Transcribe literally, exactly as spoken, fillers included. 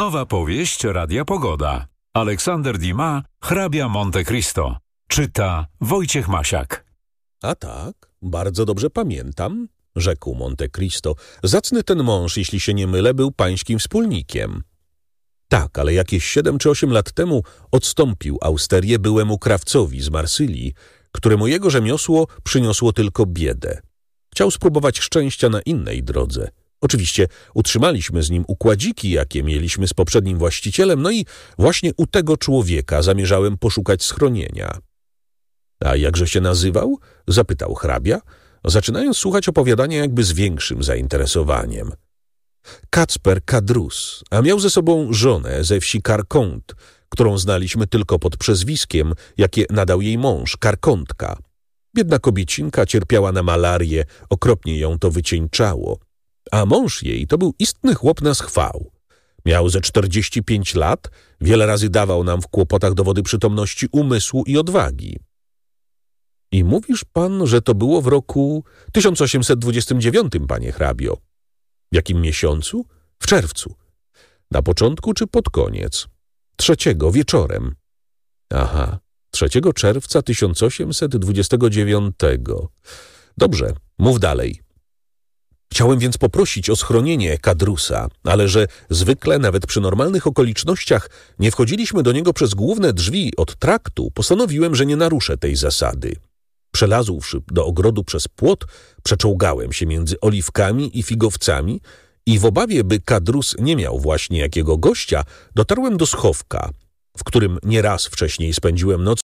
Nowa powieść Radia Pogoda. Aleksander Dumas, Hrabia Monte Cristo. Czyta Wojciech Masiak. A tak, bardzo dobrze pamiętam, rzekł Monte Cristo. Zacny ten mąż, jeśli się nie mylę, był pańskim wspólnikiem. Tak, ale jakieś siedem czy osiem lat temu odstąpił austerię byłemu krawcowi z Marsylii, któremu jego rzemiosło przyniosło tylko biedę. Chciał spróbować szczęścia na innej drodze. Oczywiście utrzymaliśmy z nim układziki, jakie mieliśmy z poprzednim właścicielem, no i właśnie u tego człowieka zamierzałem poszukać schronienia. A jakże się nazywał? Zapytał hrabia, zaczynając słuchać opowiadania jakby z większym zainteresowaniem. Kacper Cadrus, a miał ze sobą żonę ze wsi Carcont, którą znaliśmy tylko pod przezwiskiem, jakie nadał jej mąż, Karkontka. Biedna kobiecinka cierpiała na malarię, okropnie ją to wycieńczało. A mąż jej to był istny chłop na schwał. Miał ze czterdzieści pięć lat, wiele razy dawał nam w kłopotach dowody przytomności umysłu i odwagi. I mówisz pan, że to było w roku tysiąc osiemset dwudziestym dziewiątym, panie hrabio. W jakim miesiącu? W czerwcu. Na początku czy pod koniec? Trzeciego, wieczorem. Aha, trzeciego czerwca tysiąc osiemset dwudziestego dziewiątego. Dobrze, mów dalej. Chciałem więc poprosić o schronienie Cadrusa, ale że zwykle, nawet przy normalnych okolicznościach, nie wchodziliśmy do niego przez główne drzwi od traktu, postanowiłem, że nie naruszę tej zasady. Przelazłszy do ogrodu przez płot, przeczołgałem się między oliwkami i figowcami i w obawie, by Cadrus nie miał właśnie jakiego gościa, dotarłem do schowka, w którym nieraz wcześniej spędziłem noc